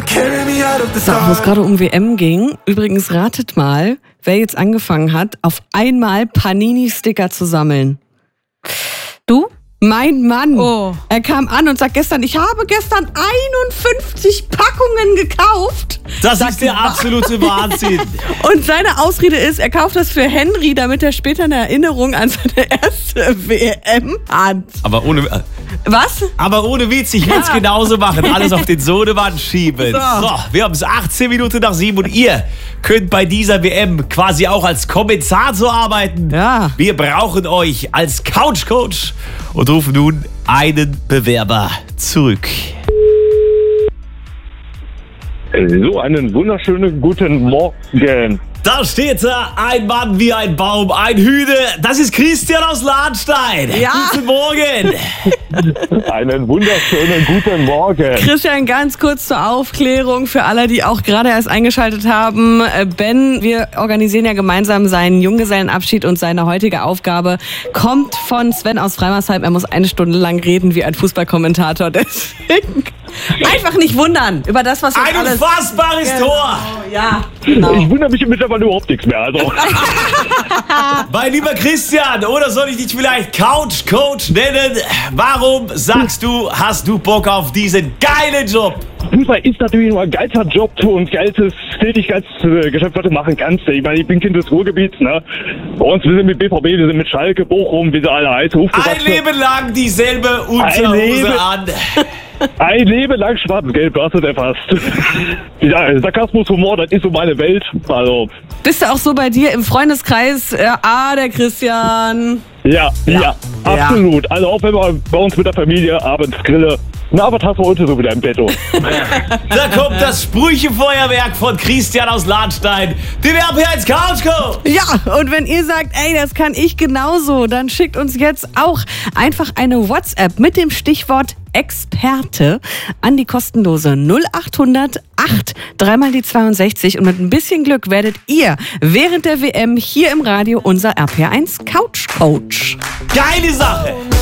So, wo es gerade um WM ging, übrigens ratet mal, wer jetzt angefangen hat, auf einmal Panini-Sticker zu sammeln. Du? Mein Mann, Oh. Er kam an und sagt gestern, ich habe gestern 51 Packungen gekauft. Das ist der absolute Wahnsinn. Und seine Ausrede ist, er kauft das für Henry, damit er später eine Erinnerung an seine erste WM hat. Aber ohne Witz, ich würde es genauso machen. Alles auf den Sohnemann schieben. So, wir haben es 18 Minuten nach 7 und ihr könnt bei dieser WM quasi auch als Kommentator arbeiten. Ja. Wir brauchen euch als Couch-Coach und rufen nun einen Bewerber zurück. So, einen wunderschönen guten Morgen. Da steht da ein Mann wie ein Baum, ein Hühne. Das ist Christian aus Lahnstein. Ja. Guten Morgen. Einen wunderschönen guten Morgen. Christian, ganz kurz zur Aufklärung für alle, die auch gerade erst eingeschaltet haben. Ben, wir organisieren ja gemeinsam seinen Junggesellenabschied und seine heutige Aufgabe kommt von Sven aus Freimersheim. Er muss 1 Stunde lang reden wie ein Fußballkommentator. Deswegen einfach nicht wundern über das, was Ein alles... unfassbares Tor. Ja, genau. Ich wundere mich mittlerweile überhaupt nichts mehr. Also. Mein lieber Christian, oder soll ich dich vielleicht Couch Coach nennen? Warum sagst du, hast du Bock auf diesen geilen Job? Fußball ist natürlich nur ein geilster Job und geilstes Tätigkeitsgeschäft, was du machen kannst. Ich meine, ich bin Kind des Ruhrgebiets. Ne? Bei uns, wir sind mit BVB, wir sind mit Schalke, Bochum, wie sie alle heißen. Ein Leben lang dieselbe Unterhose an. Ein Leben lang schwarz-gelb, du hast es erfasst. Ja, Sarkasmus, Humor, das ist so meine Welt. Also, Bist du auch so bei dir im Freundeskreis? Der Christian. ja, absolut. Also auch wenn wir bei uns mit der Familie abends grillen. Na, was hast du heute so wieder im Petto? Da kommt das Sprüchefeuerwerk von Christian aus Lahnstein. Den RP1 als Couch Coach. Ja, und wenn ihr sagt, ey, das kann ich genauso, dann schickt uns jetzt auch einfach eine WhatsApp mit dem Stichwort Experte an die kostenlose 0800 8 3 die 62 und mit ein bisschen Glück werdet ihr während der WM hier im Radio unser RPR1 Couch Coach. Geile Sache.